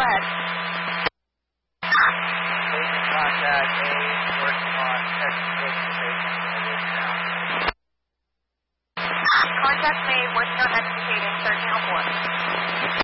ahead. Station contact A, working on excavation now. Contact made, working on excavating, 1304.